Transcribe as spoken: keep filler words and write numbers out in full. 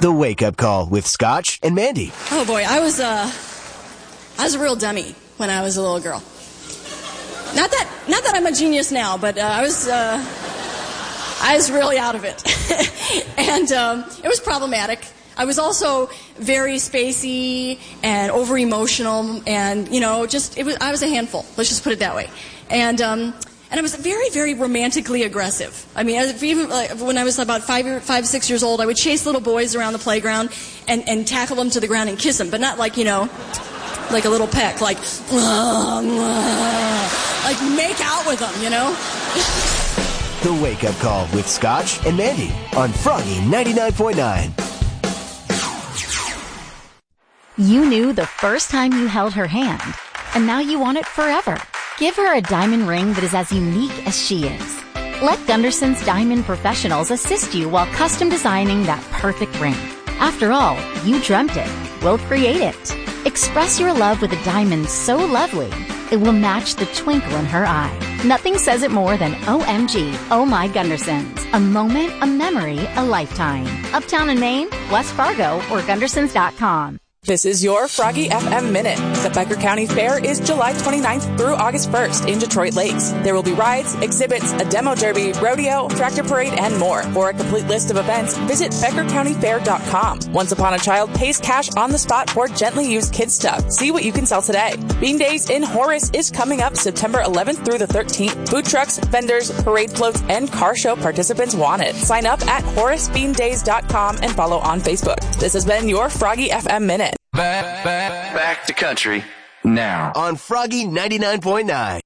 The Wake Up Call with Scotch and Mandy. Oh boy, I was uh, I was a real dummy when I was a little girl. Not that, not that I'm a genius now, but uh, I was, uh, I was really out of it, and um, it was problematic. I was also very spacey and over emotional, and you know, just it was. I was a handful. Let's just put it that way, and. Um, And I was very, very romantically aggressive. I mean, even like, when I was about five, five, six years old, I would chase little boys around the playground and, and tackle them to the ground and kiss them, but not like, you know, like a little peck, like, uh, uh, like make out with them, you know? The Wake Up Call with Scotch and Mandy on Froggy ninety-nine point nine. You knew the first time you held her hand, and now you want it forever. Give her a diamond ring that is as unique as she is. Let Gunderson's Diamond Professionals assist you while custom designing that perfect ring. After all, you dreamt it. We'll create it. Express your love with a diamond so lovely, it will match the twinkle in her eye. Nothing says it more than O M G, Oh My Gundersons. A moment, a memory, a lifetime. Uptown in Maine, West Fargo, or Gundersons dot com. This is your Froggy F M Minute. The Becker County Fair is July twenty-ninth through August first in Detroit Lakes. There will be rides, exhibits, a demo derby, rodeo, tractor parade, and more. For a complete list of events, visit becker county fair dot com. Once Upon a Child pays cash on the spot for gently used kid stuff. See what you can sell today. Bean Days in Horace is coming up September eleventh through the thirteenth. Food trucks, vendors, parade floats, and car show participants wanted. Sign up at horace bean days dot com and follow on Facebook. This has been your Froggy F M Minute. Back, back, back to country now on Froggy ninety-nine point nine.